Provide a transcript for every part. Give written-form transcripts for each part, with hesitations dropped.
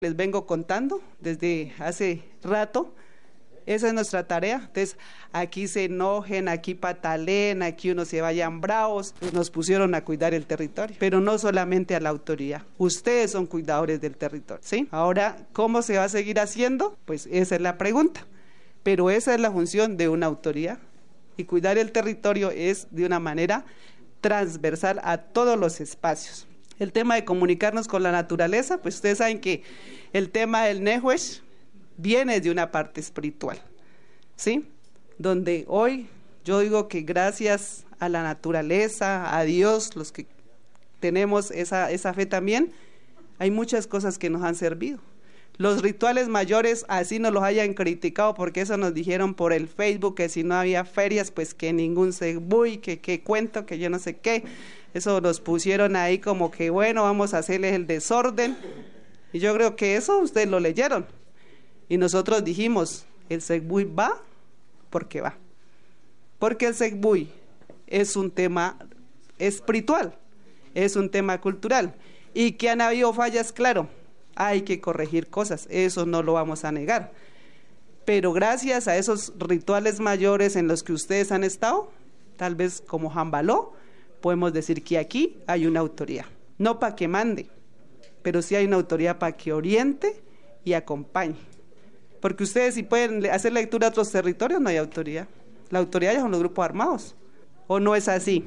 Les vengo contando desde hace rato. Esa es nuestra tarea. Entonces, aquí se enojen, aquí pataleen, aquí unos se vayan bravos. Pues nos pusieron a cuidar el territorio, pero no solamente a la autoridad. Ustedes son cuidadores del territorio, ¿sí? Ahora, ¿cómo se va a seguir haciendo? Pues esa es la pregunta. Pero esa es la función de una autoridad. Y cuidar el territorio es de una manera transversal a todos los espacios. El tema de comunicarnos con la naturaleza, pues ustedes saben que el tema del Nehuesh viene de una parte espiritual, ¿sí? Donde hoy yo digo que gracias a la naturaleza, a Dios, los que tenemos esa fe también, hay muchas cosas que nos han servido. Los rituales mayores, así nos los hayan criticado, porque eso nos dijeron por el Facebook, que si no había ferias, pues que ningún segbuy, que qué cuento, que yo no sé qué. Eso nos pusieron ahí como que bueno, vamos a hacerles el desorden. Y yo creo que eso ustedes lo leyeron. Y nosotros dijimos, el segbuy va porque va. Porque el segbuy es un tema espiritual, es un tema cultural. Y que han habido fallas, claro, hay que corregir cosas, eso no lo vamos a negar. Pero gracias a esos rituales mayores en los que ustedes han estado, tal vez como Jambaló, podemos decir que aquí hay una autoridad. No para que mande, pero sí hay una autoridad para que oriente y acompañe. Porque ustedes si pueden hacer lectura a otros territorios, no hay autoridad. La autoridad ya son los grupos armados. ¿O no es así?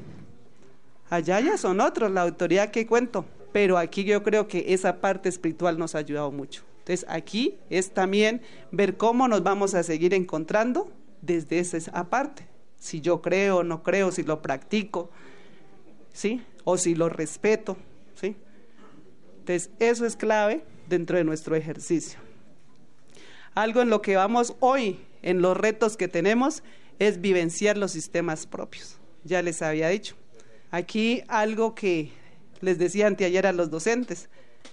Allá ya son otros, la autoridad que cuento. Pero aquí yo creo que esa parte espiritual nos ha ayudado mucho. Entonces aquí es también ver cómo nos vamos a seguir encontrando desde esa parte. Si yo creo o no creo, si lo practico, ¿sí? O si lo respeto, ¿sí? Entonces eso es clave dentro de nuestro ejercicio. Algo en lo que vamos hoy, en los retos que tenemos, es vivenciar los sistemas propios. Ya les había dicho. Aquí algo que les decía anteayer a los docentes.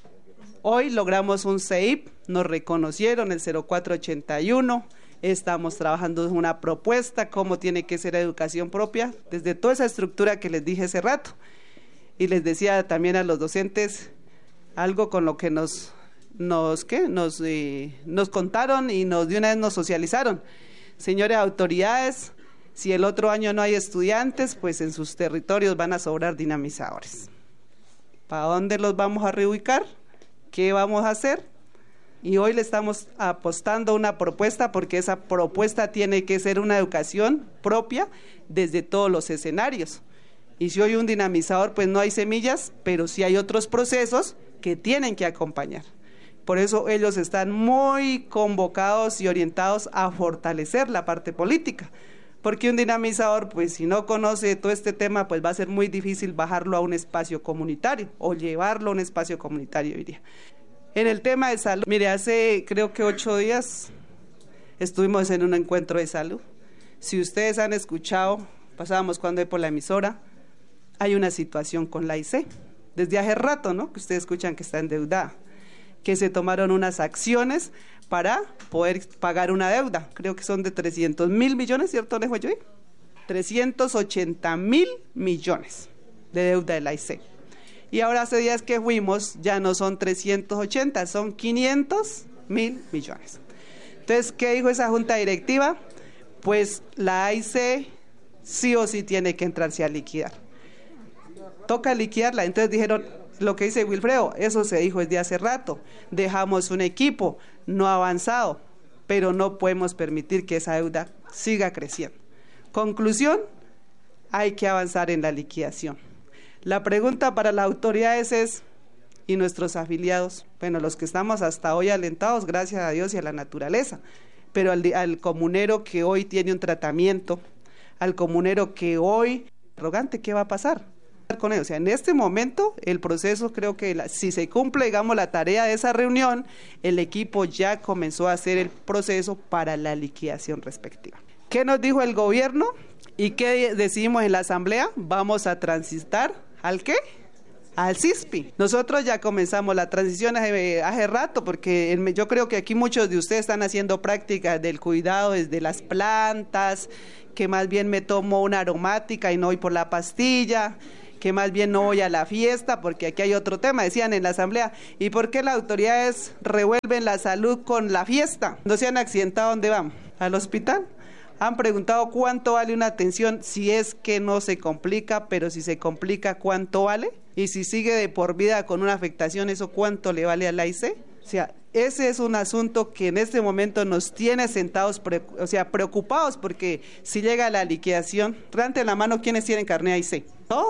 Hoy logramos un CEIP, nos reconocieron el 0481, estamos trabajando en una propuesta, cómo tiene que ser educación propia, desde toda esa estructura que les dije hace rato. Y les decía también a los docentes algo con lo que nos contaron y de una vez nos socializaron. Señores autoridades, si el otro año no hay estudiantes, pues en sus territorios van a sobrar dinamizadores. ¿Para dónde los vamos a reubicar? ¿Qué vamos a hacer? Y hoy le estamos apostando una propuesta, porque esa propuesta tiene que ser una educación propia desde todos los escenarios. Y si hoy un dinamizador, pues no hay semillas, pero sí hay otros procesos que tienen que acompañar. Por eso ellos están muy convocados y orientados a fortalecer la parte política. Porque un dinamizador, pues si no conoce todo este tema, pues va a ser muy difícil bajarlo a un espacio comunitario o llevarlo a un espacio comunitario, diría. En el tema de salud, mire, hace creo que 8 días estuvimos en un encuentro de salud. Si ustedes han escuchado, pasábamos cuando por la emisora, hay una situación con la IC. Desde hace rato, ¿no? Que ustedes escuchan que está endeudada, que se tomaron unas acciones para poder pagar una deuda, creo que son de 300.000 millones, ¿cierto, Nejo Yoy? 380.000 millones de deuda de la IC. Y ahora hace días que fuimos, ya no son 380, son 500.000 millones. Entonces, ¿qué dijo esa junta directiva? Pues la AIC sí o sí tiene que entrarse a liquidar. Toca liquidarla, entonces dijeron, lo que dice Wilfredo, eso se dijo desde hace rato, dejamos un equipo, no ha avanzado, pero no podemos permitir que esa deuda siga creciendo. Conclusión, hay que avanzar en la liquidación. La pregunta para las autoridades es, ¿y nuestros afiliados? Bueno, los que estamos hasta hoy alentados, gracias a Dios y a la naturaleza, pero al comunero que hoy tiene un tratamiento, al comunero que hoy, arrogante, ¿qué va a pasar con ellos? O sea, en este momento el proceso, creo que si se cumple, digamos, la tarea de esa reunión, el equipo ya comenzó a hacer el proceso para la liquidación respectiva. ¿Qué nos dijo el gobierno y qué decidimos en la asamblea? Vamos a transitar ¿al qué? Al CISPI. Nosotros ya comenzamos la transición hace rato, porque yo creo que aquí muchos de ustedes están haciendo prácticas del cuidado desde las plantas, que más bien me tomo una aromática y no voy por la pastilla, que más bien no voy a la fiesta, porque aquí hay otro tema, decían en la asamblea, ¿y por qué las autoridades revuelven la salud con la fiesta? ¿No se han accidentado? ¿Dónde van? ¿Al hospital? Han preguntado cuánto vale una atención si es que no se complica, pero si se complica, ¿cuánto vale? Y si sigue de por vida con una afectación, ¿eso cuánto le vale a la AIC? O sea, ese es un asunto que en este momento nos tiene sentados, preocupados, porque si llega la liquidación, levanten la mano, ¿quiénes tienen carnet AIC?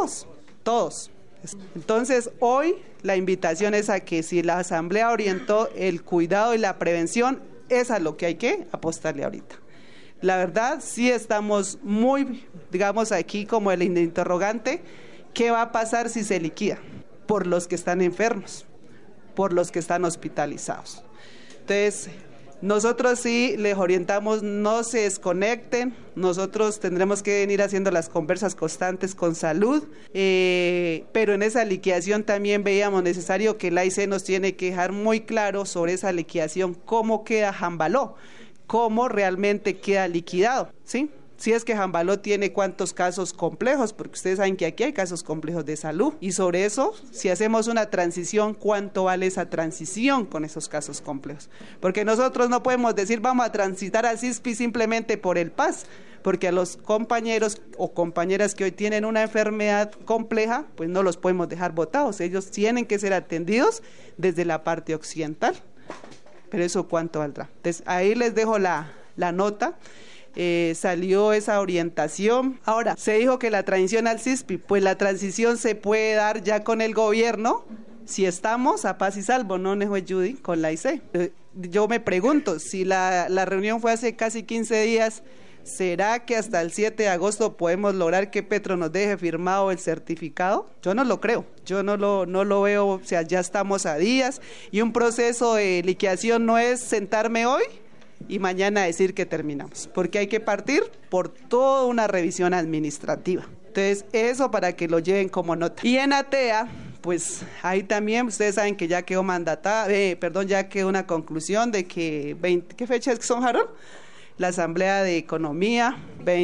Todos. Entonces, hoy la invitación es a que si la asamblea orientó el cuidado y la prevención, es a lo que hay que apostarle ahorita. La verdad, sí estamos muy, digamos, aquí como el interrogante, ¿qué va a pasar si se liquida? Por los que están enfermos, por los que están hospitalizados. Entonces, nosotros sí les orientamos, no se desconecten, nosotros tendremos que venir haciendo las conversas constantes con salud, pero en esa liquidación también veíamos necesario que la AIC nos tiene que dejar muy claro sobre esa liquidación, cómo queda Jambaló, cómo realmente queda liquidado, ¿sí? Si es que Jambaló tiene cuántos casos complejos, porque ustedes saben que aquí hay casos complejos de salud, y sobre eso, si hacemos una transición, ¿cuánto vale esa transición con esos casos complejos? Porque nosotros no podemos decir vamos a transitar al CISPI simplemente por el PAS, porque a los compañeros o compañeras que hoy tienen una enfermedad compleja, pues no los podemos dejar botados, ellos tienen que ser atendidos desde la parte occidental, pero eso ¿cuánto valdrá? Entonces ahí les dejo la nota. Salió esa orientación. Ahora, se dijo que la transición al CISPI, pues la transición se puede dar ya con el gobierno, si estamos a paz y salvo, no Neue Judy, con la AIC. Yo me pregunto, si la reunión fue hace casi 15 días, ¿será que hasta el 7 de agosto podemos lograr que Petro nos deje firmado el certificado? Yo no lo creo, yo no lo veo, o sea, ya estamos a días, y un proceso de liquidación no es sentarme hoy y mañana decir que terminamos, porque hay que partir por toda una revisión administrativa. Entonces, eso para que lo lleven como nota. Y en ATEA, pues ahí también ustedes saben que ya quedó ya quedó una conclusión de que ¿qué fechas son, Harold? La Asamblea de Economía,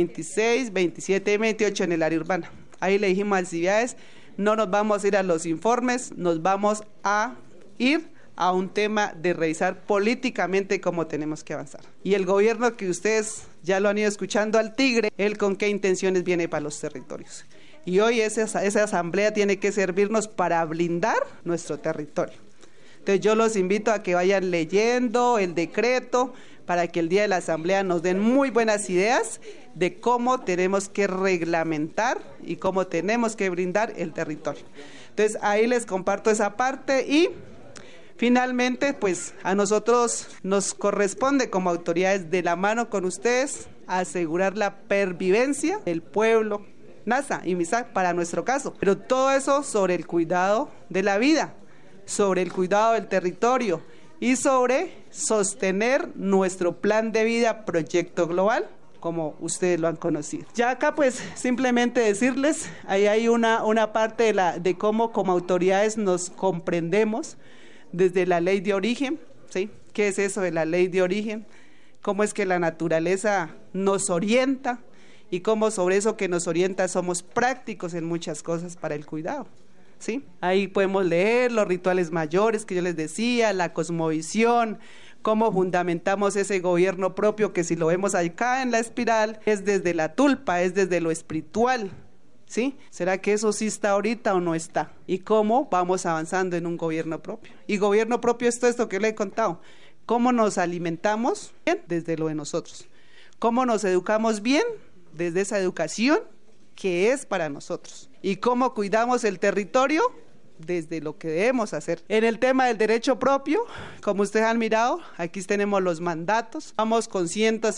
26, 27 y 28 en el área urbana. Ahí le dijimos al Civiades, no nos vamos a ir a los informes, nos vamos a ir a un tema de revisar políticamente cómo tenemos que avanzar. Y el gobierno que ustedes ya lo han ido escuchando al tigre, él con qué intenciones viene para los territorios. Y hoy esa asamblea tiene que servirnos para blindar nuestro territorio. Entonces yo los invito a que vayan leyendo el decreto para que el día de la asamblea nos den muy buenas ideas de cómo tenemos que reglamentar y cómo tenemos que brindar el territorio. Entonces ahí les comparto esa parte y finalmente, pues a nosotros nos corresponde como autoridades de la mano con ustedes asegurar la pervivencia del pueblo, Nasa y Misak para nuestro caso, pero todo eso sobre el cuidado de la vida, sobre el cuidado del territorio y sobre sostener nuestro plan de vida Proyecto Global, como ustedes lo han conocido. Ya acá pues simplemente decirles, ahí hay una parte de cómo como autoridades nos comprendemos desde la ley de origen, ¿sí? ¿Qué es eso de la ley de origen? ¿Cómo es que la naturaleza nos orienta? Y cómo sobre eso que nos orienta somos prácticos en muchas cosas para el cuidado, ¿sí? Ahí podemos leer los rituales mayores que yo les decía, la cosmovisión, cómo fundamentamos ese gobierno propio que si lo vemos acá en la espiral es desde la tulpa, es desde lo espiritual, ¿sí? ¿Será que eso sí está ahorita o no está? ¿Y cómo vamos avanzando en un gobierno propio? Y gobierno propio es todo esto que le he contado. ¿Cómo nos alimentamos? Bien, desde lo de nosotros. ¿Cómo nos educamos bien? Desde esa educación que es para nosotros. ¿Y cómo cuidamos el territorio? Desde lo que debemos hacer. En el tema del derecho propio, como ustedes han mirado, aquí tenemos los mandatos. Vamos con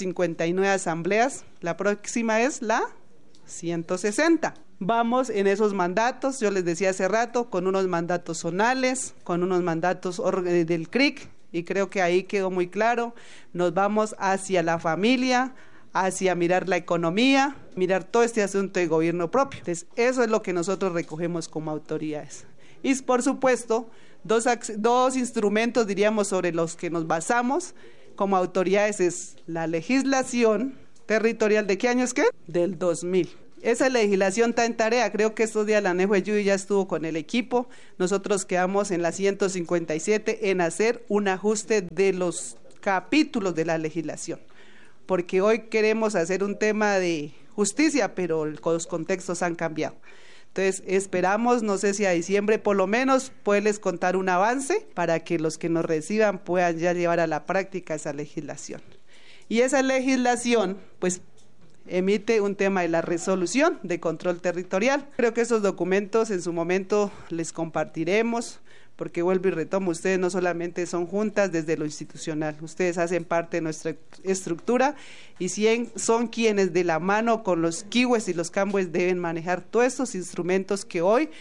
159 asambleas. La próxima es la 160. Vamos en esos mandatos, yo les decía hace rato, con unos mandatos zonales, con unos mandatos del CRIC, y creo que ahí quedó muy claro, nos vamos hacia la familia, hacia mirar la economía, mirar todo este asunto de gobierno propio. Entonces, eso es lo que nosotros recogemos como autoridades. Y por supuesto, dos instrumentos, diríamos, sobre los que nos basamos como autoridades es la legislación territorial. ¿De qué año es qué? Del 2000. Esa legislación está en tarea. Creo que estos días la Nejueyuy ya estuvo con el equipo. Nosotros quedamos en la 157 en hacer un ajuste de los capítulos de la legislación, porque hoy queremos hacer un tema de justicia, pero los contextos han cambiado. Entonces esperamos, no sé si a diciembre por lo menos, poderles contar un avance para que los que nos reciban puedan ya llevar a la práctica esa legislación. Y esa legislación, pues, emite un tema de la resolución de control territorial. Creo que esos documentos en su momento les compartiremos, porque vuelvo y retomo, ustedes no solamente son juntas desde lo institucional, ustedes hacen parte de nuestra estructura y son quienes de la mano con los kiwes y los cambues deben manejar todos estos instrumentos que hoy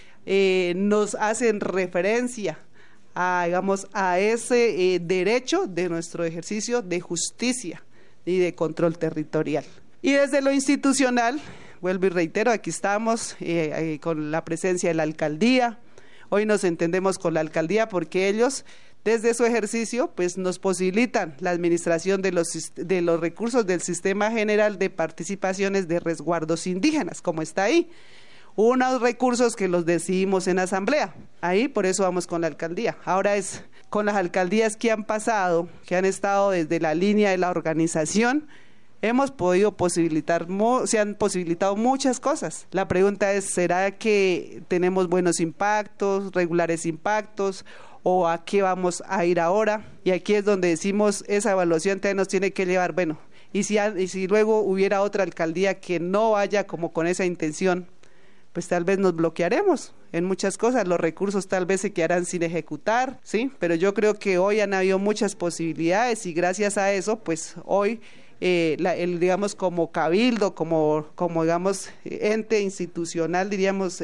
nos hacen referencia a, digamos, a ese derecho de nuestro ejercicio de justicia y de control territorial. Y desde lo institucional, vuelvo y reitero, aquí estamos con la presencia de la alcaldía. Hoy nos entendemos con la alcaldía porque ellos, desde su ejercicio, pues nos posibilitan la administración de los recursos del Sistema General de Participaciones de Resguardos Indígenas, como está ahí. Unos recursos que los decidimos en asamblea, ahí por eso vamos con la alcaldía. Ahora es con las alcaldías que han pasado, que han estado desde la línea de la organización, hemos podido se han posibilitado muchas cosas. La pregunta es, ¿será que tenemos buenos impactos, regulares impactos, o a qué vamos a ir ahora? Y aquí es donde decimos, esa evaluación también nos tiene que llevar, bueno, y si luego hubiera otra alcaldía que no vaya como con esa intención, pues tal vez nos bloquearemos en muchas cosas, los recursos tal vez se quedarán sin ejecutar, ¿sí? Pero yo creo que hoy han habido muchas posibilidades y gracias a eso, pues hoy digamos como cabildo, como digamos ente institucional, diríamos,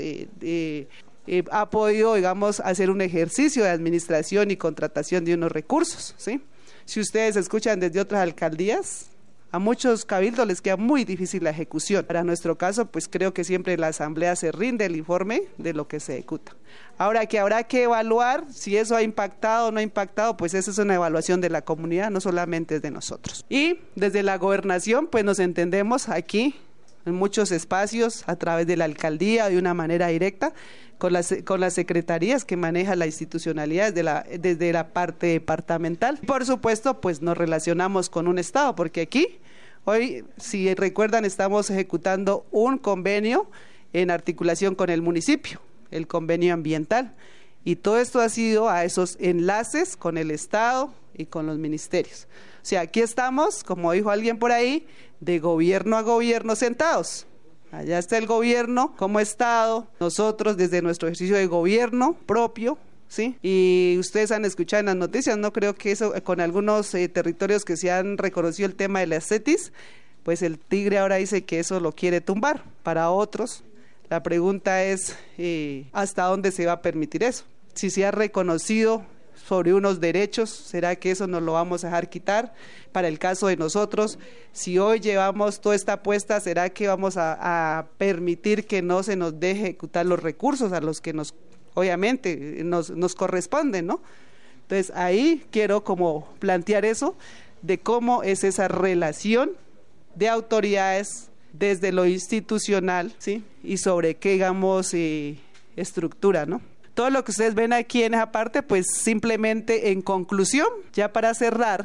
ha podido, digamos, hacer un ejercicio de administración y contratación de unos recursos, ¿sí? Si ustedes escuchan desde otras alcaldías, a muchos cabildos les queda muy difícil la ejecución. Para nuestro caso, pues creo que siempre la asamblea se rinde el informe de lo que se ejecuta. Ahora que habrá que evaluar si eso ha impactado o no ha impactado, pues esa es una evaluación de la comunidad, no solamente de nosotros. Y desde la gobernación, pues nos entendemos aquí en muchos espacios a través de la alcaldía de una manera directa con las secretarías que maneja la institucionalidad desde la parte departamental. Por supuesto, pues nos relacionamos con un estado, porque aquí hoy, si recuerdan, estamos ejecutando un convenio en articulación con el municipio, el convenio ambiental, y todo esto ha sido a esos enlaces con el estado y con los ministerios. O sea, aquí estamos, como dijo alguien por ahí, de gobierno a gobierno sentados. Allá está el gobierno como Estado, nosotros desde nuestro ejercicio de gobierno propio, ¿sí? Y ustedes han escuchado en las noticias, no creo que eso, con algunos territorios que se han reconocido el tema de la CETIS, pues el tigre ahora dice que eso lo quiere tumbar. Para otros, la pregunta es ¿hasta dónde se va a permitir eso? Si se ha reconocido sobre unos derechos, ¿será que eso nos lo vamos a dejar quitar? Para el caso de nosotros, si hoy llevamos toda esta apuesta, ¿será que vamos a permitir que no se nos deje ejecutar los recursos a los que obviamente nos corresponden, ¿no? Entonces ahí quiero como plantear eso, de cómo es esa relación de autoridades desde lo institucional, ¿sí? Y sobre qué, digamos, estructura, ¿no? Todo lo que ustedes ven aquí en esa parte, pues simplemente en conclusión, ya para cerrar,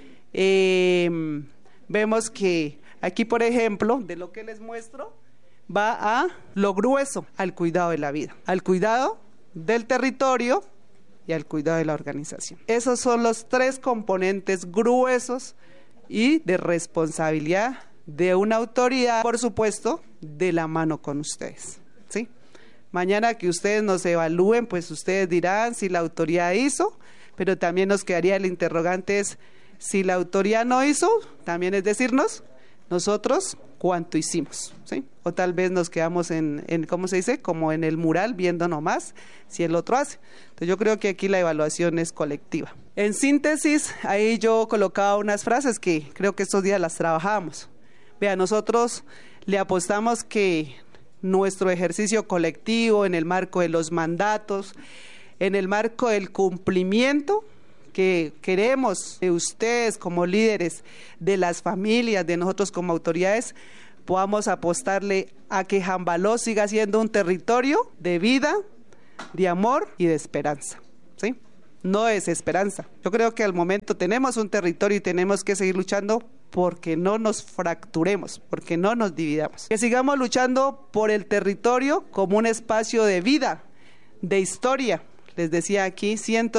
vemos que aquí, por ejemplo, de lo que les muestro, va a lo grueso, al cuidado de la vida, al cuidado del territorio y al cuidado de la organización. Esos son los tres componentes gruesos y de responsabilidad de una autoridad, por supuesto, de la mano con ustedes, ¿sí? Mañana que ustedes nos evalúen, pues ustedes dirán si la autoridad hizo, pero también nos quedaría el interrogante es, si la autoridad no hizo, también es decirnos, nosotros, cuánto hicimos, ¿sí? O tal vez nos quedamos en ¿cómo se dice? Como en el mural, viendo nomás si el otro hace. Entonces yo creo que aquí la evaluación es colectiva. En síntesis, ahí yo colocaba unas frases que creo que estos días las trabajamos. Vea, nosotros le apostamos que nuestro ejercicio colectivo en el marco de los mandatos, en el marco del cumplimiento que queremos de ustedes como líderes, de las familias, de nosotros como autoridades, podamos apostarle a que Jambaló siga siendo un territorio de vida, de amor y de esperanza, ¿sí? No es esperanza. Yo creo que al momento tenemos un territorio y tenemos que seguir luchando porque no nos fracturemos, porque no nos dividamos. Que sigamos luchando por el territorio como un espacio de vida, de historia. Les decía aquí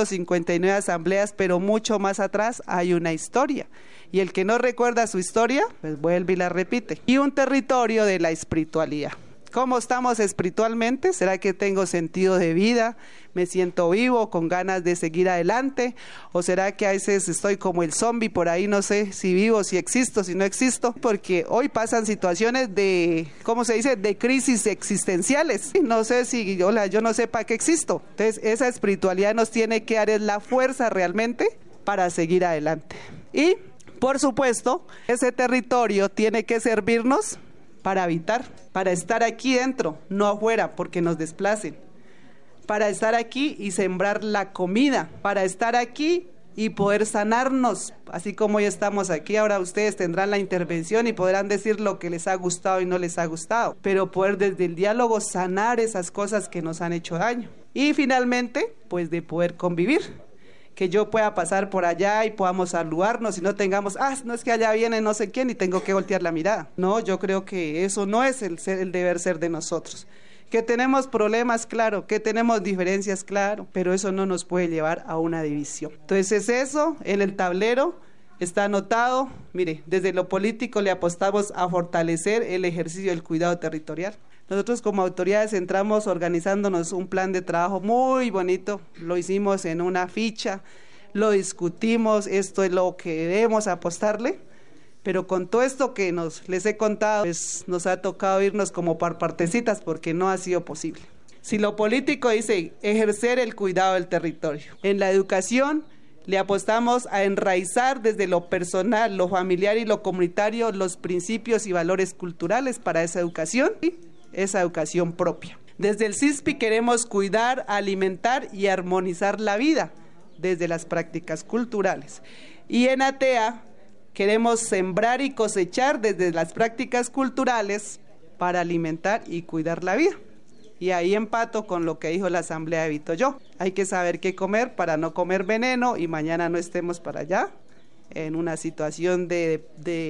159 asambleas, pero mucho más atrás hay una historia. Y el que no recuerda su historia, pues vuelve y la repite. Y un territorio de la espiritualidad. ¿Cómo estamos espiritualmente? ¿Será que tengo sentido de vida? ¿Me siento vivo, con ganas de seguir adelante? ¿O será que a veces estoy como el zombie por ahí, no sé si vivo, si existo, si no existo? Porque hoy pasan situaciones de, ¿cómo se dice?, de crisis existenciales. No sé si, yo no sé para qué existo. Entonces, esa espiritualidad nos tiene que dar la fuerza realmente para seguir adelante. Y, por supuesto, ese territorio tiene que servirnos para habitar, para estar aquí dentro, no afuera, porque nos desplacen, para estar aquí y sembrar la comida, para estar aquí y poder sanarnos, así como hoy estamos aquí. Ahora ustedes tendrán la intervención y podrán decir lo que les ha gustado y no les ha gustado, pero poder desde el diálogo sanar esas cosas que nos han hecho daño. Y finalmente, pues de poder convivir, que yo pueda pasar por allá y podamos saludarnos y no tengamos, no es que allá viene no sé quién y tengo que voltear la mirada. No, yo creo que eso no es el deber ser de nosotros. Que tenemos problemas, claro, que tenemos diferencias, claro, pero eso no nos puede llevar a una división. Entonces eso, en el tablero está anotado. Mire, desde lo político le apostamos a fortalecer el ejercicio del cuidado territorial. Nosotros como autoridades entramos organizándonos un plan de trabajo muy bonito, lo hicimos en una ficha, lo discutimos, esto es lo que debemos apostarle, pero con todo esto que les he contado, pues nos ha tocado irnos como por partecitas porque no ha sido posible. Si lo político dice ejercer el cuidado del territorio, en la educación le apostamos a enraizar desde lo personal, lo familiar y lo comunitario los principios y valores culturales para esa educación, ¿sí? Esa educación propia. Desde el CISPI queremos cuidar, alimentar y armonizar la vida desde las prácticas culturales. Y en ATEA queremos sembrar y cosechar desde las prácticas culturales para alimentar y cuidar la vida. Y ahí empato con lo que dijo la Asamblea de Vitoyo. Hay que saber qué comer para no comer veneno y mañana no estemos para allá en una situación de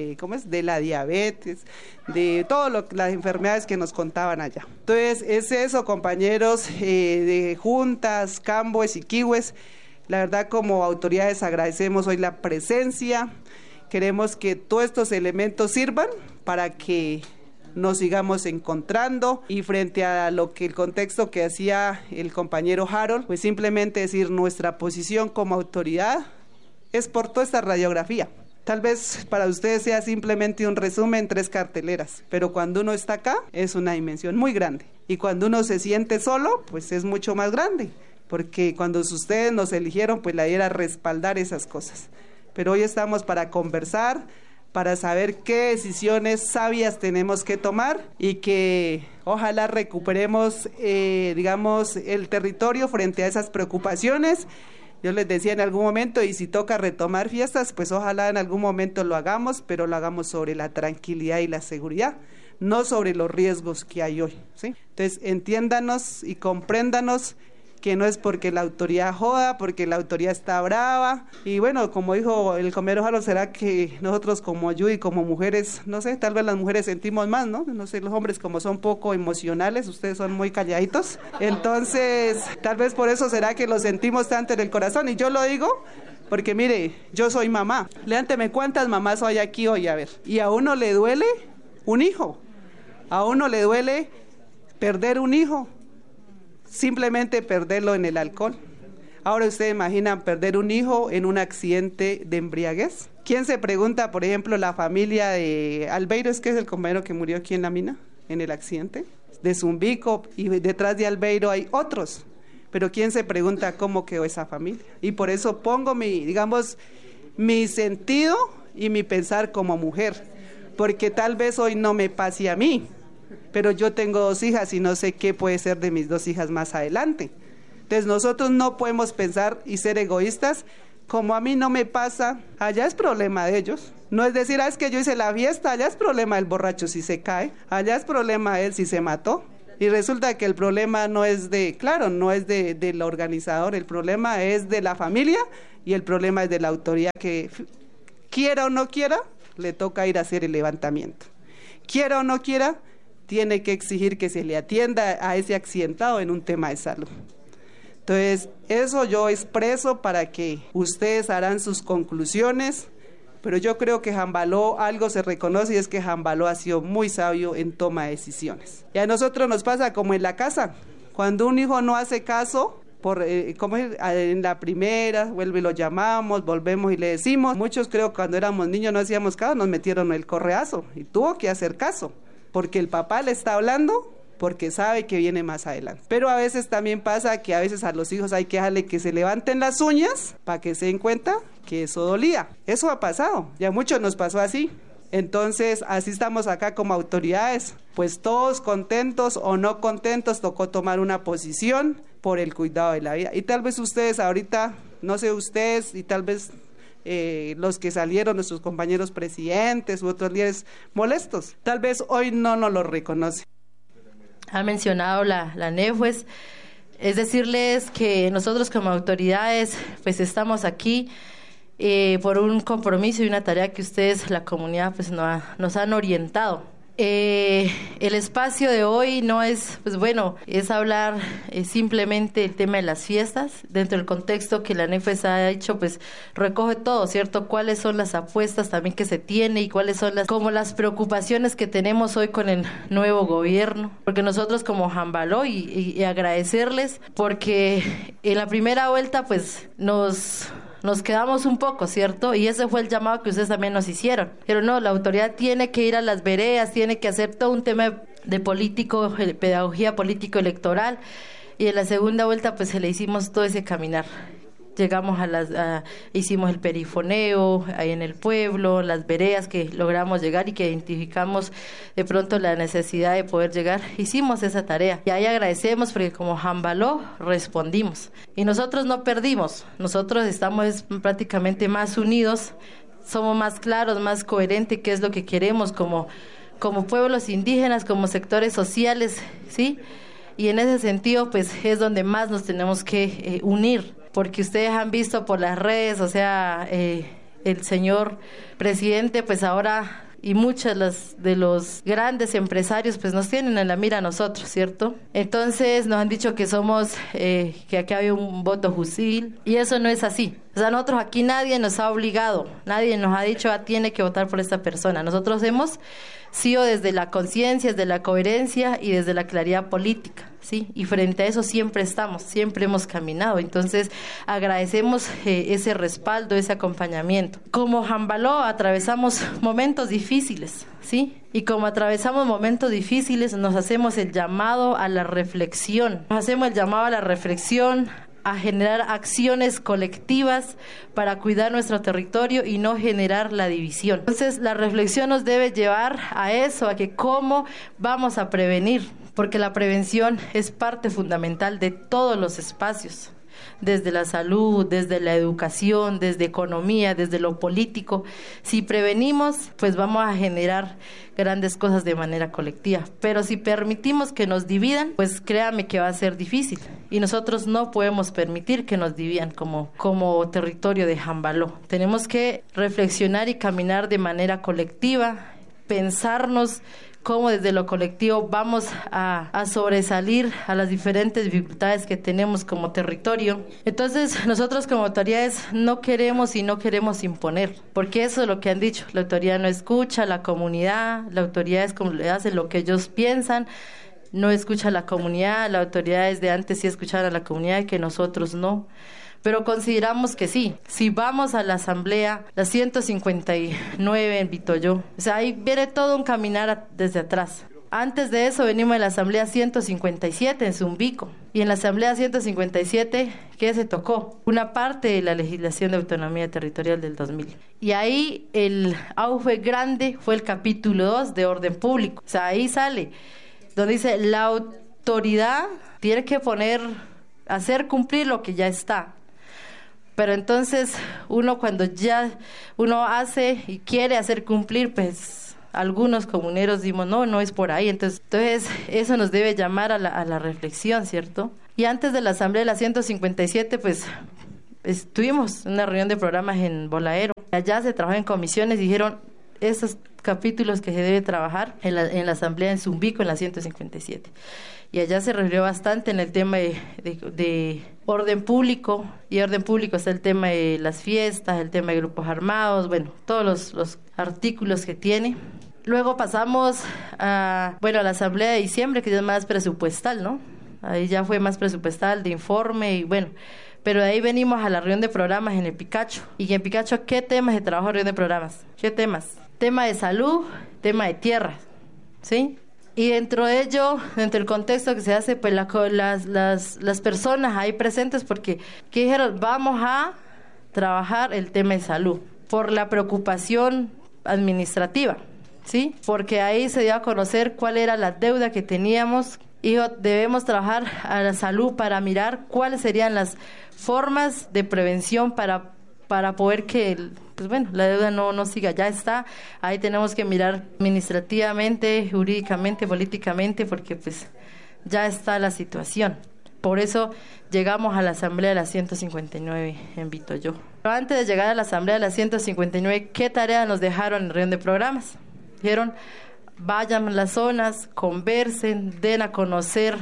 la diabetes, de todas las enfermedades que nos contaban allá. Entonces, es eso, compañeros de juntas, camboes y kiwes. La verdad, como autoridades agradecemos hoy la presencia. Queremos que todos estos elementos sirvan para que nos sigamos encontrando, y frente a lo que el contexto que hacía el compañero Harold, pues simplemente decir nuestra posición como autoridad es por toda esta radiografía. Tal vez para ustedes sea simplemente un resumen, 3 carteleras, pero cuando uno está acá es una dimensión muy grande, y cuando uno se siente solo, pues es mucho más grande, porque cuando ustedes nos eligieron, pues la idea era respaldar esas cosas. Pero hoy estamos para conversar, para saber qué decisiones sabias tenemos que tomar y que ojalá recuperemos, el territorio frente a esas preocupaciones. Yo les decía en algún momento, y si toca retomar fiestas, pues ojalá en algún momento lo hagamos, pero lo hagamos sobre la tranquilidad y la seguridad, no sobre los riesgos que hay hoy, ¿sí? Entonces, entiéndanos y compréndanos que no es porque la autoridad joda, porque la autoridad está brava. Y bueno, como dijo el compañero Jalo, será que nosotros como Yui, como mujeres, no sé, tal vez las mujeres sentimos más, ¿no? No sé, los hombres como son poco emocionales, ustedes son muy calladitos. Entonces, tal vez por eso será que lo sentimos tanto en el corazón. Y yo lo digo porque, mire, yo soy mamá. Levánteme cuántas mamás hay aquí hoy, a ver. Y a uno le duele un hijo. A uno le duele perder un hijo. Simplemente perderlo en el alcohol. Ahora ustedes imaginan perder un hijo en un accidente de embriaguez. ¿Quién se pregunta, por ejemplo, la familia de Albeiro, es que es el compañero que murió aquí en la mina, en el accidente, de Zumbico, y detrás de Albeiro hay otros? Pero ¿quién se pregunta cómo quedó esa familia? Y por eso pongo mi sentido y mi pensar como mujer, porque tal vez hoy no me pase a mí, pero yo tengo 2 hijas y no sé qué puede ser de mis 2 hijas más adelante. Entonces nosotros no podemos pensar y ser egoístas, como a mí no me pasa, allá es problema de ellos, No es decir, es que yo hice la fiesta, allá es problema del borracho si se cae, allá es problema él si se mató. Y resulta que el problema no es no es del organizador, el problema es de la familia y el problema es de la autoridad que, quiera o no quiera, le toca ir a hacer el levantamiento. Quiera o no quiera, tiene que exigir que se le atienda a ese accidentado en un tema de salud. Entonces, eso yo expreso para que ustedes harán sus conclusiones, pero yo creo que Jambaló algo se reconoce y es que Jambaló ha sido muy sabio en toma de decisiones. Y a nosotros nos pasa como en la casa, cuando un hijo no hace caso, como en la primera, vuelve y lo llamamos, volvemos y le decimos. Muchos creo que cuando éramos niños no hacíamos caso, nos metieron el correazo y tuvo que hacer caso, porque el papá le está hablando, porque sabe que viene más adelante. Pero a veces también pasa que a veces a los hijos hay que dejarle que se levanten las uñas para que se den cuenta que eso dolía. Eso ha pasado, ya mucho nos pasó así. Entonces, así estamos acá como autoridades, pues todos contentos o no contentos, tocó tomar una posición por el cuidado de la vida. Y tal vez ustedes ahorita, no sé ustedes, y tal vez los que salieron, nuestros compañeros presidentes u otros líderes molestos, tal vez hoy no nos lo reconocen. Ha mencionado la NEFUES, es decirles que nosotros como autoridades pues estamos aquí por un compromiso y una tarea que ustedes, la comunidad, pues nos han orientado. El espacio de hoy no es, es hablar simplemente del tema de las fiestas, dentro del contexto que la NEFUES ha hecho, pues recoge todo, ¿cierto? Cuáles son las apuestas también que se tiene y cuáles son las preocupaciones que tenemos hoy con el nuevo gobierno, porque nosotros como Jambaló y agradecerles, porque en la primera vuelta pues nos quedamos un poco, ¿cierto? Y ese fue el llamado que ustedes también nos hicieron. Pero no, la autoridad tiene que ir a las veredas, tiene que hacer todo un tema de pedagogía político-electoral. Y en la segunda vuelta, pues se le hicimos todo ese caminar. Llegamos hicimos el perifoneo ahí en el pueblo, las veredas que logramos llegar y que identificamos de pronto la necesidad de poder llegar. Hicimos esa tarea y ahí agradecemos porque como Jambaló respondimos. Y nosotros no perdimos, nosotros estamos prácticamente más unidos, somos más claros, más coherentes, qué es lo que queremos como pueblos indígenas, como sectores sociales, ¿sí? Y en ese sentido, pues es donde más nos tenemos que unir. Porque ustedes han visto por las redes, el señor presidente, pues ahora, y muchos de los grandes empresarios, pues nos tienen en la mira a nosotros, ¿cierto? Entonces nos han dicho que que aquí hay un voto hostil, y eso no es así. O sea, nosotros aquí nadie nos ha obligado, nadie nos ha dicho, tiene que votar por esta persona. Nosotros hemos sido desde la conciencia, desde la coherencia y desde la claridad política, ¿sí? Y frente a eso siempre siempre hemos caminado. Entonces, agradecemos ese respaldo, ese acompañamiento. Como Jambaló atravesamos momentos difíciles, ¿sí? Y como atravesamos momentos difíciles, nos hacemos el llamado a la reflexión. A generar acciones colectivas para cuidar nuestro territorio y no generar la división. Entonces, la reflexión nos debe llevar a eso, a que cómo vamos a prevenir, porque la prevención es parte fundamental de todos los espacios, desde la salud, desde la educación, desde economía, desde lo político. Si prevenimos, pues vamos a generar grandes cosas de manera colectiva, pero si permitimos que nos dividan, pues créame que va a ser difícil, y nosotros no podemos permitir que nos dividan como territorio de Jambaló. Tenemos que reflexionar y caminar de manera colectiva, pensarnos cómo desde lo colectivo vamos a sobresalir a las diferentes dificultades que tenemos como territorio. Entonces, nosotros como autoridades no queremos imponer, porque eso es lo que han dicho. La autoridad no escucha a la comunidad, la autoridad es como le hace lo que ellos piensan, no escucha a la comunidad, la autoridad desde antes sí escuchar a la comunidad y que nosotros no. Pero consideramos que sí, si vamos a la asamblea, la 159 en Vitoyo, o sea, ahí viene todo un caminar desde atrás. Antes de eso venimos de la asamblea 157 en Zumbico, y en la asamblea 157, ¿qué se tocó? Una parte de la legislación de autonomía territorial del 2000. Y ahí el auge grande fue el capítulo 2 de orden público. O sea, ahí sale, donde dice la autoridad tiene que hacer cumplir lo que ya está. Pero entonces uno cuando ya uno hace y quiere hacer cumplir, pues algunos comuneros decimos, no es por ahí. Entonces eso nos debe llamar a la reflexión, ¿cierto? Y antes de la asamblea de la 157, pues estuvimos en una reunión de programas en Bolaero. Allá se trabajó en comisiones, dijeron esos capítulos que se debe trabajar en la asamblea en Zumbico, en la 157. Y allá se refirió bastante en el tema de orden público, y orden público está el tema de las fiestas, el tema de grupos armados, bueno, todos los artículos que tiene. Luego pasamos a la asamblea de diciembre, que ya es más presupuestal, ¿no? Ahí ya fue más presupuestal, de informe, y bueno, pero de ahí venimos a la reunión de programas en el Picacho. Y en Picacho, ¿qué temas se trabajó en reunión de programas? ¿Qué temas? Tema de salud, tema de tierra, ¿sí? Y dentro de ello, dentro del contexto que se hace, pues las personas ahí presentes, porque ¿qué dijeron? Vamos a trabajar el tema de salud, por la preocupación administrativa, ¿sí? Porque ahí se dio a conocer cuál era la deuda que teníamos. Y debemos trabajar a la salud para mirar cuáles serían las formas de prevención para poder que la deuda no siga. Ya está, ahí tenemos que mirar administrativamente, jurídicamente, políticamente, porque pues ya está la situación. Por eso llegamos a la asamblea de la 159 en Vitoyo. Pero antes de llegar a la asamblea de la 159, ¿qué tarea nos dejaron en reunión de programas? Dijeron, vayan a las zonas, conversen, den a conocer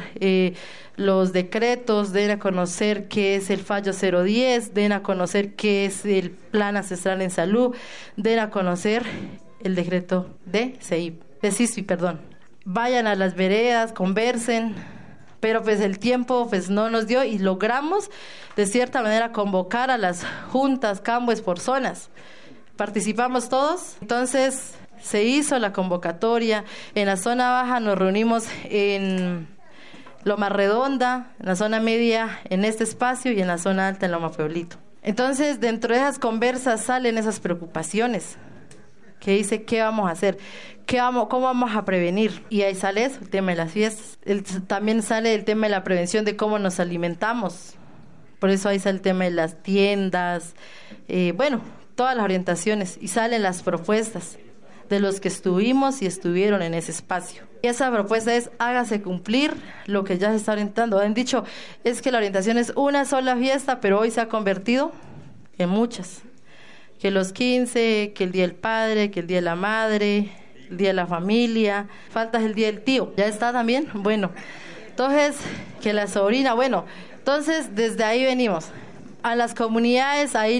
los decretos, den a conocer qué es el fallo 010, den a conocer qué es el plan ancestral en salud, den a conocer el decreto de CISPI, Vayan a las veredas, conversen, pero pues el tiempo pues no nos dio y logramos de cierta manera convocar a las juntas Cambues por zonas. Participamos todos, entonces se hizo la convocatoria. En la zona baja nos reunimos en Loma Redonda, en la zona media en este espacio y en la zona alta en Loma Pueblito. Entonces, dentro de esas conversas salen esas preocupaciones, que dice, ¿qué vamos a hacer? ¿Cómo vamos a prevenir? Y ahí sale eso, el tema de las fiestas. También sale el tema de la prevención de cómo nos alimentamos. Por eso ahí sale el tema de las tiendas, todas las orientaciones, y salen las propuestas de los que estuvimos y estuvieron en ese espacio. Y esa propuesta es, hágase cumplir lo que ya se está orientando. Han dicho, es que la orientación es una sola fiesta, pero hoy se ha convertido en muchas. Que los 15, que el Día del Padre, que el Día de la Madre, el Día de la Familia, falta el Día del Tío. ¿Ya está también? Bueno, entonces, que la sobrina, entonces desde ahí venimos. A las comunidades, ahí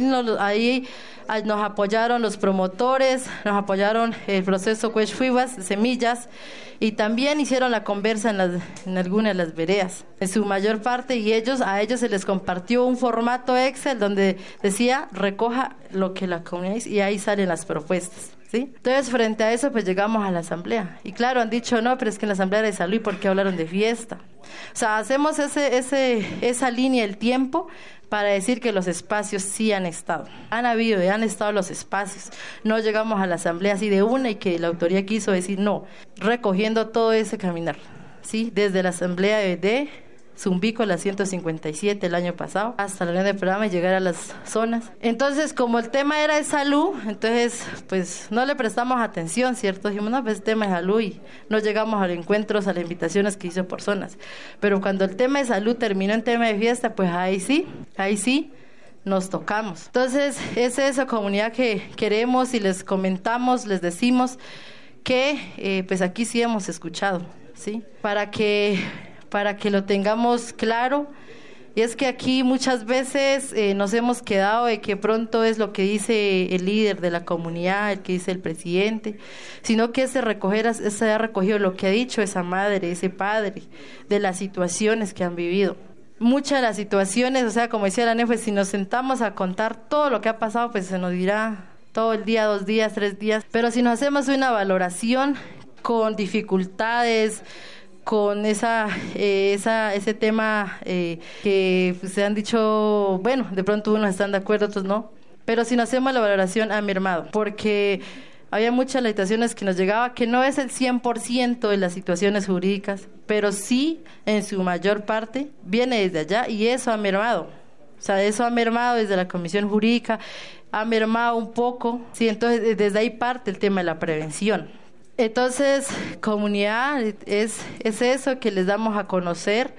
nos apoyaron los promotores, nos apoyaron el proceso Cuechfuivas, Semillas, y también hicieron la conversa en algunas de las veredas, en su mayor parte, y a ellos se les compartió un formato Excel donde decía, recoja lo que la comunidad dice, y ahí salen las propuestas, ¿sí? Entonces, frente a eso, pues llegamos a la asamblea, y claro, han dicho, no, pero es que en la asamblea de salud, ¿por qué hablaron de fiesta? O sea, hacemos esa línea del tiempo para decir que los espacios sí han estado. Han estado los espacios. No llegamos a la asamblea así de una y que la autoría quiso decir no, recogiendo todo ese caminar, ¿sí? Desde la asamblea de Zumbico, la 157 el año pasado, hasta la reunión del programa y llegar a las zonas. Entonces, como el tema era de salud, entonces, pues, no le prestamos atención, ¿cierto? Dijimos, no, pues, tema de salud, y no llegamos a los encuentros, a las invitaciones que hizo por zonas. Pero cuando el tema de salud terminó en tema de fiesta, pues, ahí sí, nos tocamos. Entonces, es esa comunidad que queremos y les comentamos, les decimos que, pues, aquí sí hemos escuchado, ¿sí? Para que lo tengamos claro, y es que aquí muchas veces nos hemos quedado de que pronto es lo que dice el líder de la comunidad, el que dice el presidente, sino que se ha recogido lo que ha dicho esa madre, ese padre, de las situaciones que han vivido. Muchas de las situaciones, o sea, como decía la NEF, si nos sentamos a contar todo lo que ha pasado, pues se nos dirá todo el día, 2 días, 3 días, pero si nos hacemos una valoración con dificultades, con ese tema que pues, se han dicho, de pronto unos están de acuerdo, otros no, pero si no hacemos la valoración ha mermado, porque había muchas limitaciones que nos llegaba, que no es el 100% de las situaciones jurídicas, pero sí en su mayor parte viene desde allá y eso ha mermado, O sea, eso ha mermado desde la Comisión Jurídica, ha mermado un poco, sí, entonces desde ahí parte el tema de la prevención. Entonces, comunidad es eso que les damos a conocer.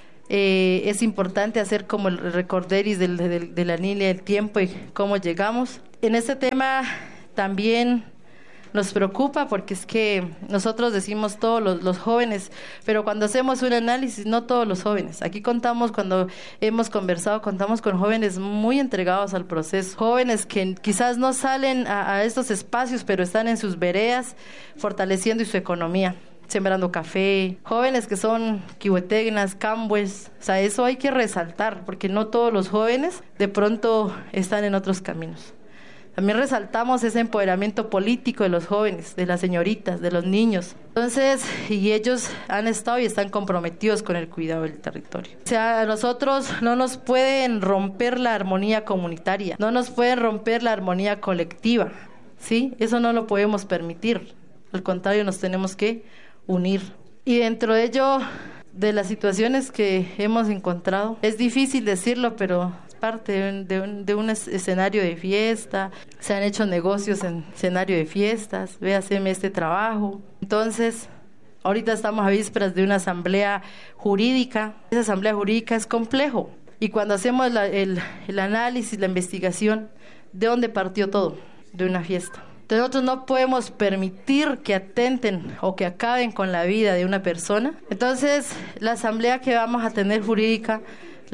Es importante hacer como el recorderis de la línea del tiempo y cómo llegamos. En este tema también nos preocupa porque es que nosotros decimos todos los jóvenes, pero cuando hacemos un análisis, no todos los jóvenes. Aquí contamos, cuando hemos conversado, contamos con jóvenes muy entregados al proceso, jóvenes que quizás no salen a estos espacios, pero están en sus veredas fortaleciendo su economía, sembrando café, jóvenes que son quihuetegnas, cambues. O sea, eso hay que resaltar, porque no todos los jóvenes de pronto están en otros caminos. También resaltamos ese empoderamiento político de los jóvenes, de las señoritas, de los niños. Entonces, y ellos han estado y están comprometidos con el cuidado del territorio. O sea, a nosotros no nos pueden romper la armonía comunitaria, no nos pueden romper la armonía colectiva, ¿sí? Eso no lo podemos permitir. Al contrario, nos tenemos que unir. Y dentro de ello, de las situaciones que hemos encontrado, es difícil decirlo, pero parte de un escenario de fiesta, se han hecho negocios en escenario de fiestas, véaseme este trabajo. Entonces, ahorita estamos a vísperas de una asamblea jurídica. Esa asamblea jurídica es complejo, y cuando hacemos el análisis, la investigación, ¿de dónde partió todo? De una fiesta. Entonces, nosotros no podemos permitir que atenten o que acaben con la vida de una persona. Entonces, la asamblea que vamos a tener jurídica,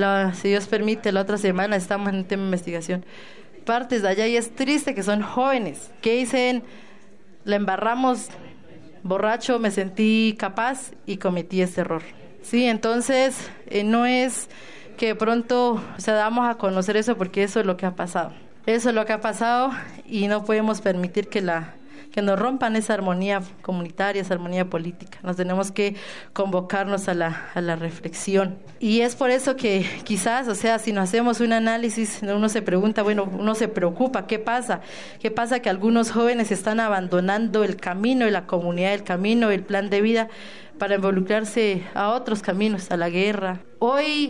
si Dios permite, la otra semana estamos en un tema de investigación. Partes de allá, y es triste que son jóvenes que dicen, la embarramos, borracho, me sentí capaz y cometí ese error. Sí, entonces no es que de pronto, o sea, damos a conocer eso porque eso es lo que ha pasado. Eso es lo que ha pasado, y no podemos permitir que nos rompan esa armonía comunitaria, esa armonía política. Nos tenemos que convocarnos a la reflexión. Y es por eso que quizás, o sea, si nos hacemos un análisis, uno se pregunta, bueno, uno se preocupa, ¿qué pasa? ¿Qué pasa? Que algunos jóvenes están abandonando el camino de la comunidad, el camino, el plan de vida, para involucrarse a otros caminos, a la guerra. Hoy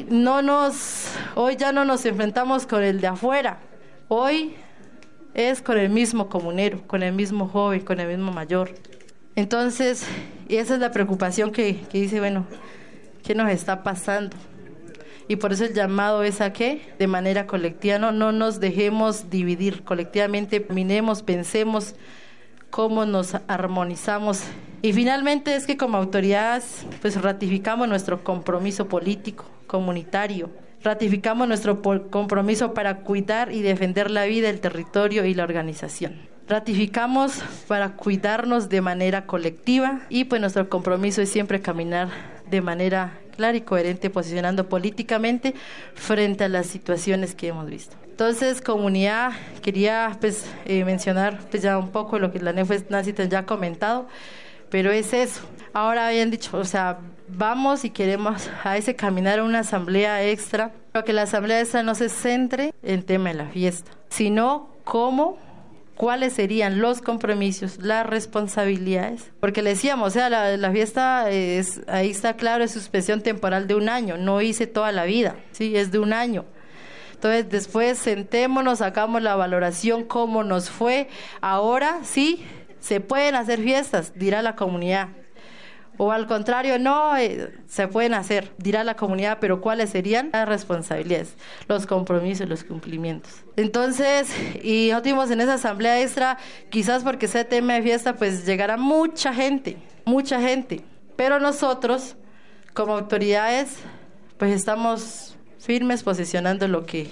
ya no nos enfrentamos con el de afuera. Hoy es con el mismo comunero, con el mismo joven, con el mismo mayor. Entonces, esa es la preocupación que dice, bueno, ¿qué nos está pasando? Y por eso el llamado es a que, de manera colectiva, no nos dejemos dividir colectivamente, miremos, pensemos cómo nos armonizamos. Y finalmente es que como autoridades, pues ratificamos nuestro compromiso político, comunitario. Ratificamos nuestro compromiso para cuidar y defender la vida, el territorio y la organización. Ratificamos para cuidarnos de manera colectiva, y pues nuestro compromiso es siempre caminar de manera clara y coherente, posicionando políticamente frente a las situaciones que hemos visto. Entonces, comunidad, quería mencionar ya un poco lo que la NEFUES Nancy ya ha comentado, pero es eso. Ahora habían dicho, o sea, vamos y queremos a ese caminar a una asamblea extra, pero que la asamblea extra no se centre en tema de la fiesta, sino cuáles serían los compromisos, las responsabilidades, porque le decíamos, o sea, la fiesta ahí está claro, es suspensión temporal de 1 año, no hice toda la vida, sí, es de 1 año. Entonces después sentémonos, sacamos la valoración, cómo nos fue. Ahora sí, se pueden hacer fiestas, dirá la comunidad. O al contrario, no, se pueden hacer, dirá la comunidad, pero ¿cuáles serían las responsabilidades, los compromisos, los cumplimientos? Entonces, y nosotros vimos en esa asamblea extra, quizás porque ese tema de fiesta, pues llegará mucha gente, pero nosotros, como autoridades, pues estamos firmes posicionando lo que